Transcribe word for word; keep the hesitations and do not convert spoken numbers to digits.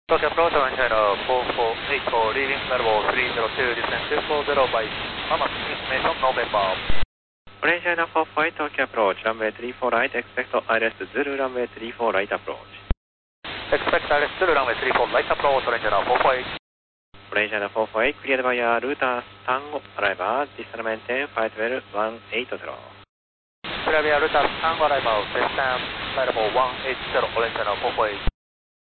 Tokyo approach, Orange China four four eight four, leaving level three zero two, descent two four zero by Mama information November. Orange China four four eight, Tokyo approach, runway three four right, expect I R S Zulu, runway three four right approach. Expect I R S Zulu, runway three four right approach, Orange China four four eight. Orange China four four eight, cleared by your router Tango, arrival, descent maintain five one one eight zero. Cleared by your router Tango, arrival, descent level one eight zero, Orange China four four eight.